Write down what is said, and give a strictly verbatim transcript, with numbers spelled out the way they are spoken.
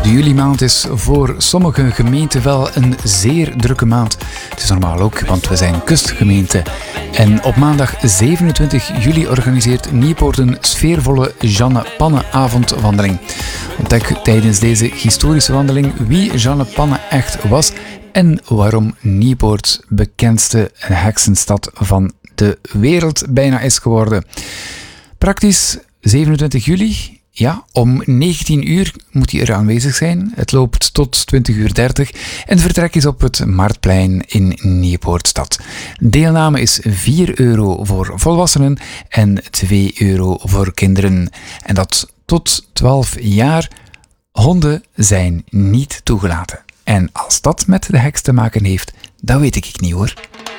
De julimaand is voor sommige gemeenten wel een zeer drukke maand. Het is normaal ook, want we zijn kustgemeente. En op maandag zevenentwintig juli organiseert Nieuwpoort een sfeervolle Jeanne Panne avondwandeling. Ontdek tijdens deze historische wandeling wie Jeanne Panne echt was en waarom Nieuwpoort bekendste heksenstad van de wereld bijna is geworden. Praktisch zevenentwintig juli... Ja, om negentien uur moet hij er aanwezig zijn. Het loopt tot twintig uur dertig en de vertrek is op het Marktplein in Nieuwpoortstad. Deelname is vier euro voor volwassenen en twee euro voor kinderen. En dat tot twaalf jaar. Honden zijn niet toegelaten. En als dat met de heks te maken heeft, dat weet ik niet hoor.